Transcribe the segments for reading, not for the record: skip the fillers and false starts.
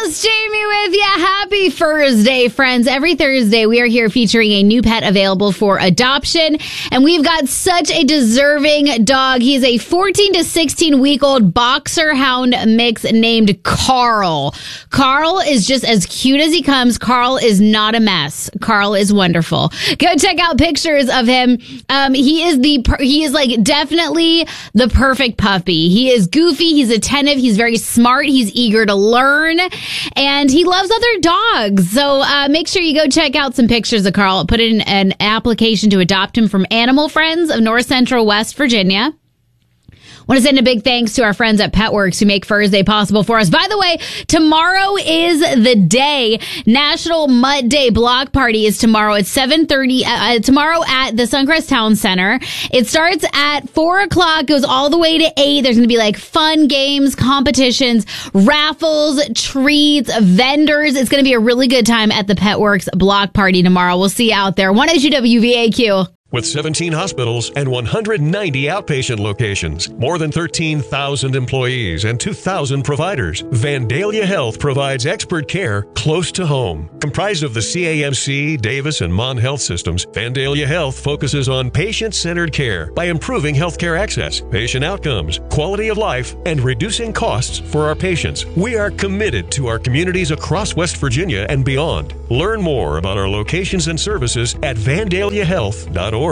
Just Jamie with you. Happy Thursday, friends. Every Thursday, we are here featuring a new pet available for adoption. And we've got such a deserving dog. He's a 14 to 16 week old boxer hound mix named Carl. Carl is just as cute as he comes. Carl is not a mess. Carl is wonderful. Go check out pictures of him. He is like definitely the perfect puppy. He is goofy. He's attentive. He's very smart. He's eager to learn. And he loves other dogs. So make sure you go check out some pictures of Carl. Put in an application to adopt him from Animal Friends of North Central West Virginia. Want to send a big thanks to our friends at PetWorks who make Thursday possible for us. By the way, tomorrow is the day. National Mutt Day Block Party is tomorrow at 7:30. Tomorrow at the Suncrest Town Center. It starts at 4 o'clock, goes all the way to 8. There's going to be like fun games, competitions, raffles, treats, vendors. It's going to be a really good time at the PetWorks Block Party tomorrow. We'll see you out there. 1HU WVAQ. With 17 hospitals and 190 outpatient locations, more than 13,000 employees and 2,000 providers, Vandalia Health provides expert care close to home. Comprised of the CAMC, Davis, and Mon Health systems, Vandalia Health focuses on patient-centered care by improving healthcare access, patient outcomes, quality of life, and reducing costs for our patients. We are committed to our communities across West Virginia and beyond. Learn more about our locations and services at vandaliahealth.org.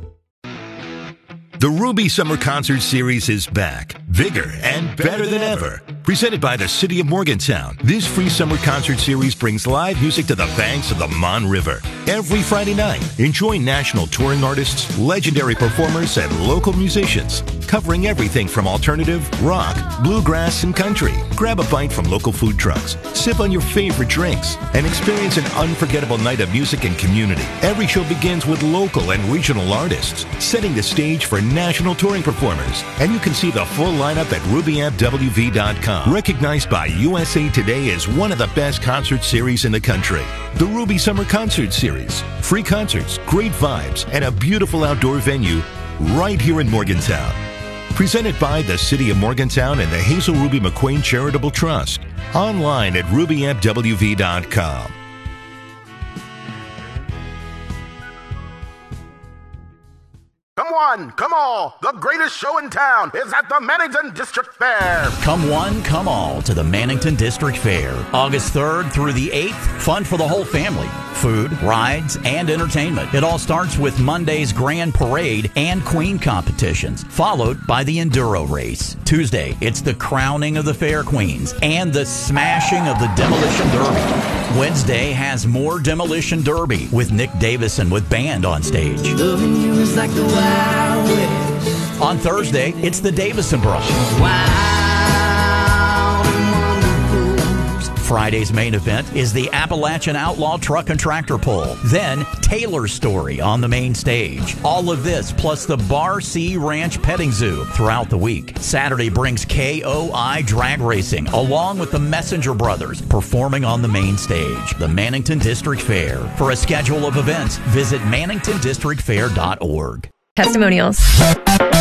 The Ruby Summer Concert Series is back, bigger and better than ever. Presented by the City of Morgantown, this free summer concert series brings live music to the banks of the Mon River. Every Friday night, enjoy national touring artists, legendary performers, and local musicians, covering everything from alternative, rock, bluegrass, and country. Grab a bite from local food trucks, sip on your favorite drinks, and experience an unforgettable night of music and community. Every show begins with local and regional artists, setting the stage for national touring performers. And you can see the full lineup at RubyAppWV.com. Recognized by USA Today as one of the best concert series in the country. The Ruby Summer Concert Series. Free concerts, great vibes, and a beautiful outdoor venue right here in Morgantown. Presented by the City of Morgantown and the Hazel Ruby McQueen Charitable Trust. Online at RubyAppWV.com. Come one, come all. The greatest show in town is at the Mannington District Fair. Come one, come all to the Mannington District Fair. August 3rd through the 8th. Fun for the whole family. Food, rides, and entertainment. It all starts with Monday's Grand Parade and Queen competitions, followed by the Enduro Race. Tuesday, it's the crowning of the Fair Queens and the smashing of the Demolition Derby. Wednesday has more Demolition Derby with Nick Davison with band on stage. Loving you is like the Wild West. On Thursday, it's the Davison Brothers. Wild and wonderful. Friday's main event is the Appalachian Outlaw Truck and Tractor Pull. Then Taylor's Story on the main stage. All of this plus the Bar C Ranch Petting Zoo throughout the week. Saturday brings KOI Drag Racing along with the Messenger Brothers performing on the main stage. The Mannington District Fair. For a schedule of events, visit manningtondistrictfair.org. Testimonials.